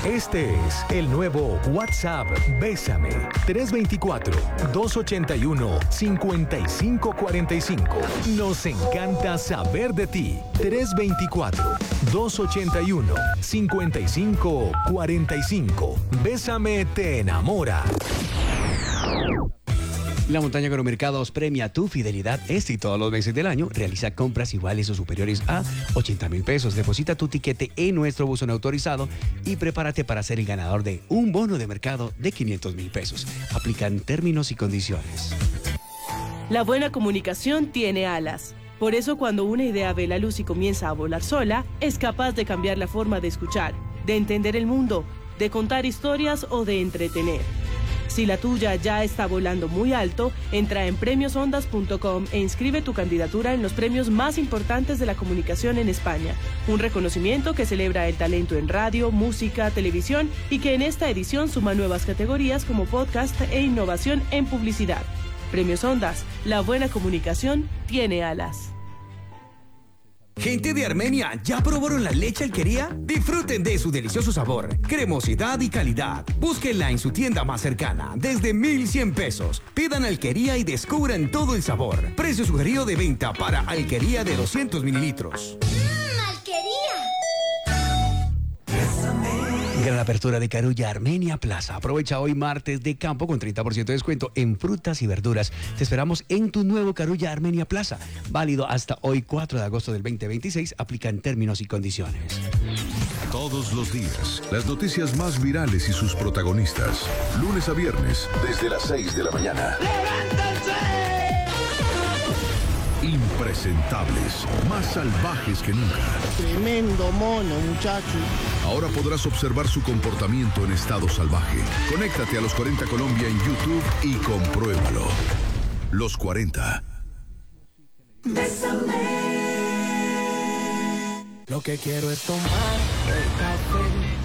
Este es el nuevo WhatsApp Bésame 324-281-5545. Nos encanta saber de ti. 324-281-5545. Bésame te enamora. La Montaña Agromercados premia tu fidelidad este y todos los meses del año. Realiza compras iguales o superiores a 80,000 pesos. Deposita tu tiquete en nuestro buzón autorizado y prepárate para ser el ganador de un bono de mercado de 500,000 pesos. Aplican términos y condiciones. La buena comunicación tiene alas. Por eso, cuando una idea ve la luz y comienza a volar sola, es capaz de cambiar la forma de escuchar, de entender el mundo, de contar historias o de entretener. Si la tuya ya está volando muy alto, entra en premiosondas.com e inscribe tu candidatura en los premios más importantes de la comunicación en España. Un reconocimiento que celebra el talento en radio, música, televisión y que en esta edición suma nuevas categorías como podcast e innovación en publicidad. Premios Ondas, la buena comunicación tiene alas. ¿Gente de Armenia ya probaron la leche Alquería? Disfruten de su delicioso sabor, cremosidad y calidad. Búsquenla en su tienda más cercana, desde 1,100 pesos. Pidan Alquería y descubran todo el sabor. Precio sugerido de venta para Alquería de 200 mililitros. ¡Alquería! Gran apertura de Carulla Armenia Plaza. Aprovecha hoy martes de campo con 30% de descuento en frutas y verduras. Te esperamos en tu nuevo Carulla Armenia Plaza. Válido hasta hoy 4 de agosto del 2026. Aplican términos y condiciones. Todos los días, las noticias más virales y sus protagonistas. Lunes a viernes, desde las 6 de la mañana. Impresentables, más salvajes que nunca. Tremendo mono, muchacho. Ahora podrás observar su comportamiento en estado salvaje. Conéctate a Los 40 Colombia en YouTube y compruébalo. Los 40. Bésame. Lo que quiero es tomar el café